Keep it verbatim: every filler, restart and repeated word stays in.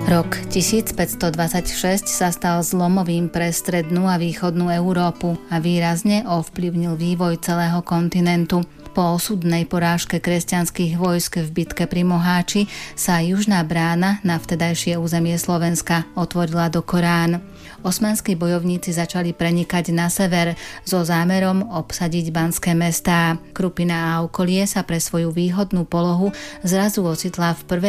Rok tisícpäťstodvadsaťšesť sa stal zlomovým pre strednú a východnú Európu a výrazne ovplyvnil vývoj celého kontinentu. Po osudnej porážke kresťanských vojsk v bitke pri Moháči sa južná brána na vtedajšie územie Slovenska otvorila do Korán. Osmanskí bojovníci začali prenikať na sever so zámerom obsadiť banské mestá. Krupina a okolie sa pre svoju výhodnú polohu zrazu ocitla v prvej